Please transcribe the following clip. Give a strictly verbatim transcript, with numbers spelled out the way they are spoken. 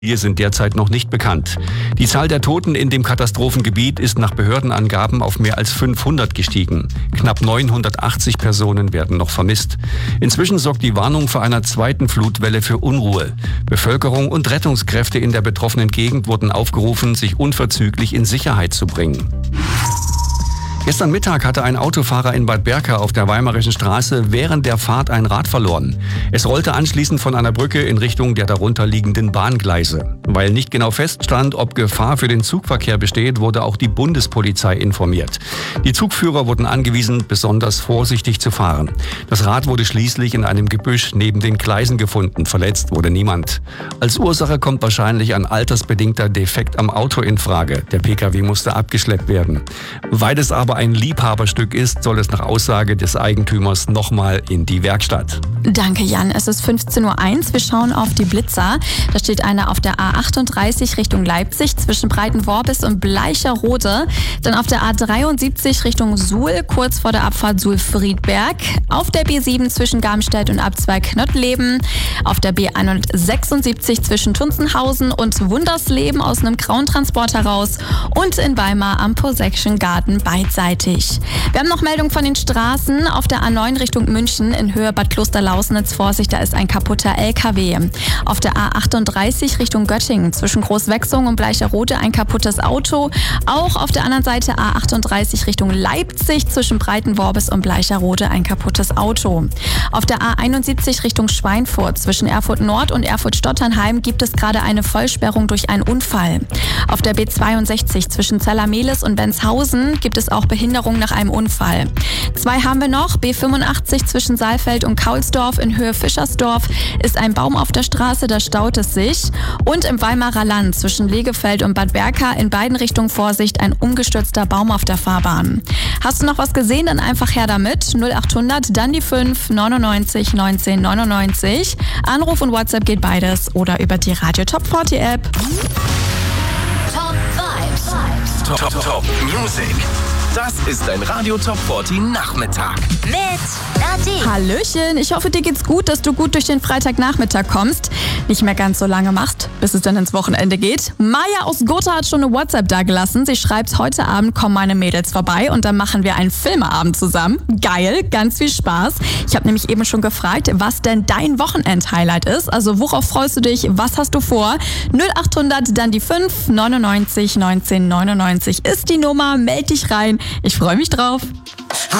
Hier sind derzeit noch nicht bekannt. Die Zahl der Toten in dem Katastrophengebiet ist nach Behördenangaben auf mehr als fünfhundert gestiegen. Knapp neunhundertachtzig Personen werden noch vermisst. Inzwischen sorgt die Warnung vor einer zweiten Flutwelle für Unruhe. Bevölkerung und Rettungskräfte in der betroffenen Gegend wurden aufgerufen, sich unverzüglich in Sicherheit zu bringen. Gestern Mittag hatte ein Autofahrer in Bad Berka auf der Weimarischen Straße während der Fahrt ein Rad verloren. Es rollte anschließend von einer Brücke in Richtung der darunter liegenden Bahngleise. Weil nicht genau feststand, ob Gefahr für den Zugverkehr besteht, wurde auch die Bundespolizei informiert. Die Zugführer wurden angewiesen, besonders vorsichtig zu fahren. Das Rad wurde schließlich in einem Gebüsch neben den Gleisen gefunden. Verletzt wurde niemand. Als Ursache kommt wahrscheinlich ein altersbedingter Defekt am Auto in Frage. Der Pkw musste abgeschleppt werden. Weil es aber ein Liebhaberstück ist, soll es nach Aussage des Eigentümers nochmal in die Werkstatt. Danke, Jan. Es ist fünfzehn Uhr eins. Wir schauen auf die Blitzer. Da steht einer auf der A achtunddreißig Richtung Leipzig zwischen Breitenworbis und Bleicherode. Dann auf der A dreiundsiebzig Richtung Suhl, kurz vor der Abfahrt Suhl-Friedberg. Auf der B sieben zwischen Garmstedt und Abzweig Knottleben. Auf der B hundertsechsundsiebzig zwischen Tunzenhausen und Wundersleben aus einem grauen Transport heraus. Und in Weimar am Possession Garten beidseitig. Wir haben noch Meldung von den Straßen. Auf der A neun Richtung München in Höhe Bad Klosterlausnitz. Vorsicht, da ist ein kaputter L K W. Auf der A achtunddreißig Richtung Göttingen zwischen Großwechsung und Bleicherode ein kaputtes Auto. Auch auf der anderen Seite A achtunddreißig Richtung Leipzig zwischen Breitenworbis und Bleicherode ein kaputtes Auto. Auf der A einundsiebzig Richtung Schweinfurt zwischen Erfurt Nord und Erfurt Stotternheim gibt es gerade eine Vollsperrung durch einen Unfall. Auf der B zweiundsechzig zwischen Zellermehlis und Benshausen gibt es auch Behinderung nach einem Unfall. Zwei haben wir noch. B fünfundachtzig zwischen Saalfeld und Kaulsdorf in Höhe Fischersdorf ist ein Baum auf der Straße, da staut es sich. Und im Weimarer Land zwischen Legefeld und Bad Berka in beiden Richtungen Vorsicht, ein umgestürzter Baum auf der Fahrbahn. Hast du noch was gesehen? Dann einfach her damit. null achthundert, dann die fünf, neunundneunzig, neunzehn, neunundneunzig. Anruf und WhatsApp geht beides oder über die Radio Top vierzig App. Top Vibes. Top, Top, Top Music. Das ist ein Radio Top vierzig Nachmittag. Mit Nati. Hallöchen, ich hoffe, dir geht's gut, dass du gut durch den Freitagnachmittag kommst. Nicht mehr ganz so lange machst, bis es dann ins Wochenende geht. Maja aus Gotha hat schon eine WhatsApp dagelassen. Sie schreibt, heute Abend kommen meine Mädels vorbei und dann machen wir einen Filmeabend zusammen. Geil, ganz viel Spaß. Ich habe nämlich eben schon gefragt, was denn dein Wochenend-Highlight ist. Also worauf freust du dich, was hast du vor? null achthundert, dann die fünf, neunundneunzig, neunzehn, neunundneunzig ist die Nummer. Meld dich rein. Ich freue mich drauf.